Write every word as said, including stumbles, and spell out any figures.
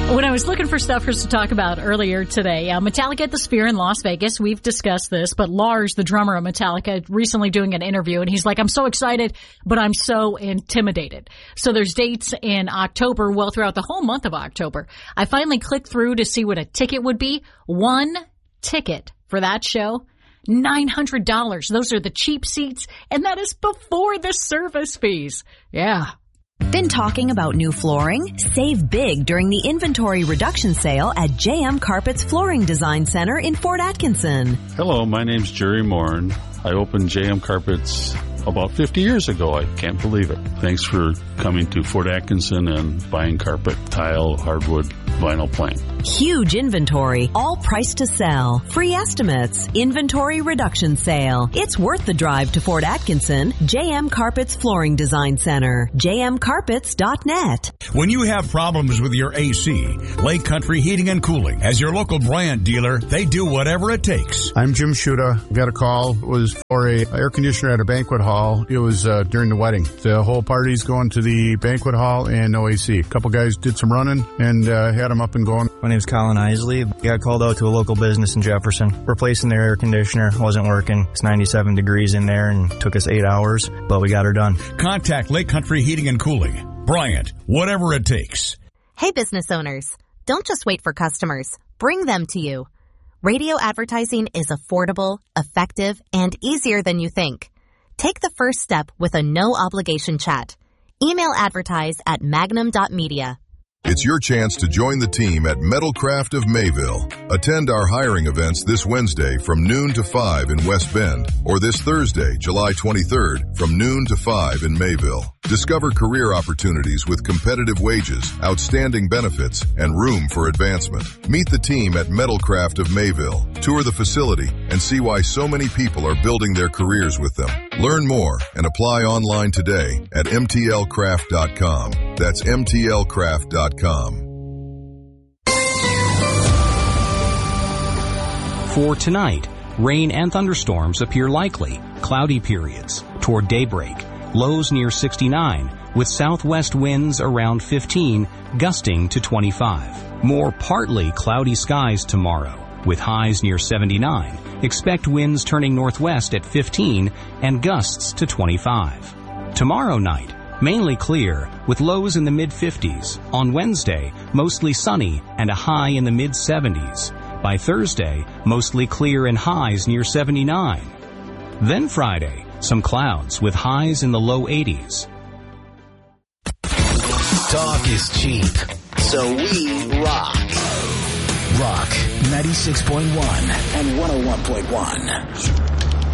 When I was looking for stuff for us to talk about earlier today, uh, Metallica at the Sphere in Las Vegas, we've discussed this, but Lars, the drummer of Metallica, recently doing an interview, and he's like, I'm so excited, but I'm so intimidated. So there's dates in October, well, throughout the whole month of October. I finally clicked through to see what a ticket would be. One ticket for that show, nine hundred dollars. Those are the cheap seats, and that is before the service fees. Yeah. Been talking about new flooring? Save big during the inventory reduction sale at J M Carpet's Flooring Design Center in Fort Atkinson. Hello, my name's Jerry Morin. I opened J M Carpets about fifty years ago. I can't believe it. Thanks for coming to Fort Atkinson and buying carpet, tile, hardwood, vinyl plank. Huge inventory, all priced to sell. Free estimates, inventory reduction sale. It's worth the drive to Fort Atkinson. J M Carpets Flooring Design Center. j m carpets dot net. When you have problems with your A C, Lake Country Heating and Cooling, as your local Bryant dealer, they do whatever it takes. I'm Jim Shuda. Got a call. It was for a air conditioner at a banquet hall. It was uh, during the wedding. The whole party's going to the banquet hall and no A C. A couple guys did some running and uh, had them up and going. My name's Colin Isley. Got called out to a local business in Jefferson. Replacing their air conditioner. Wasn't working. It's ninety-seven degrees in there and took us eight hours, but we got her done. Contact Lake Country Heating and Cooling. Bryant, whatever it takes. Hey, business owners. Don't just wait for customers. Bring them to you. Radio advertising is affordable, effective, and easier than you think. Take the first step with a no-obligation chat. Email advertise at magnum dot media. It's your chance to join the team at Metalcraft of Mayville. Attend our hiring events this Wednesday from noon to five in West Bend, or this Thursday, July twenty-third, from noon to five in Mayville. Discover career opportunities with competitive wages, outstanding benefits, and room for advancement. Meet the team at Metalcraft of Mayville. Tour the facility and see why so many people are building their careers with them. Learn more and apply online today at m t l craft dot com. That's m t l craft dot com. For tonight, rain and thunderstorms appear likely. Cloudy periods toward daybreak. Lows near sixty-nine, with southwest winds around fifteen, gusting to twenty-five. More partly cloudy skies tomorrow, with highs near seventy-nine. Expect winds turning northwest at fifteen and gusts to twenty-five. Tomorrow night, mainly clear, with lows in the mid-fifties. On Wednesday, mostly sunny and a high in the mid-seventies. By Thursday, mostly clear and highs near seventy-nine. Then Friday, some clouds with highs in the low eighties. Talk is cheap, so we rock. Rock ninety-six point one and one oh one point one.